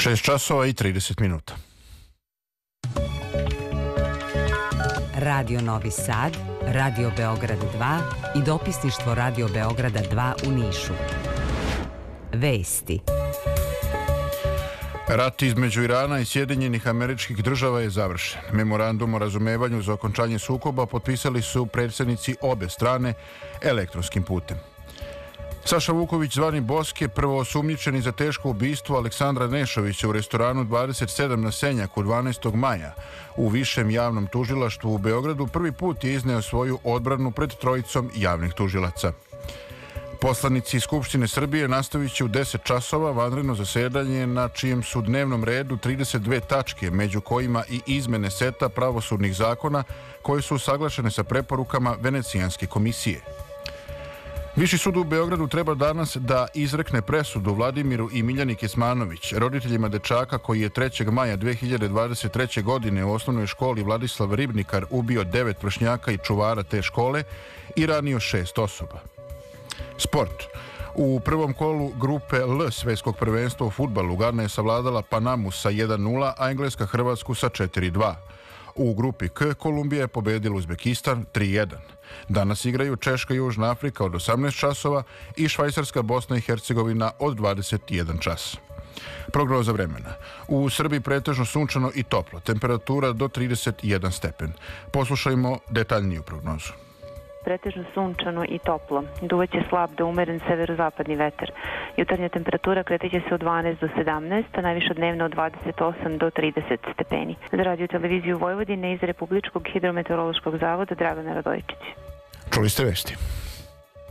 6 časova i 30 minuta. Radio Novi Sad, Radio Beograd 2 i dopisništvo Radio Beograda 2 u Nišu. Vesti. Rat između Irana i Sjedinjenih Američkih Država je završen. Memorandum o razumevanju za okončanje sukoba potpisali su predsjednici obe strane elektronskim putem. Saša Vuković, zvani Boske, prvo osumnjičeni za teško ubistvo Aleksandra Nešovića u restoranu 27 na Senjaku 12. maja u Višem javnom tužilaštvu u Beogradu, prvi put je izneo svoju odbranu pred trojicom javnih tužilaca. Poslanici Skupštine Srbije nastavit će u 10 časova vanredno zasedanje na čijem su dnevnom redu 32 tačke, među kojima i izmene seta pravosudnih zakona koje su usaglašene sa preporukama Venecijanske komisije. Viši sud u Beogradu treba danas da izrekne presudu Vladimiru i Miljani Kesmanović, roditeljima dečaka koji je 3. maja 2023. godine u osnovnoj školi Vladislav Ribnikar ubio 9 vršnjaka i čuvara te škole i ranio 6 osoba. Sport. U prvom kolu grupe L svetskog prvenstva u fudbalu Gana je savladala Panamu sa 1-0, a Engleska Hrvatsku sa 4-2. U grupi K Kolumbija je pobedila Uzbekistan 3-1. Danas igraju Češka i Južna Afrika od 18 časova i Švajcarska, Bosna i Hercegovina od 21 čas. Prognoza vremena. U Srbiji pretežno sunčano i toplo, temperatura do 31 stepen. Poslušajmo detaljniju prognozu. Pretežno sunčano i toplo. Duvaće slab do umeren severozapadni vetar. Jutarnja temperatura kretiće se od 12 do 17, a najviša dnevno od 28 do 30 stepeni. Za radio televiziju Vojvodine iz Republičkog hidrometeorološkog zavoda Dragana Radojičić. Čuli ste vesti.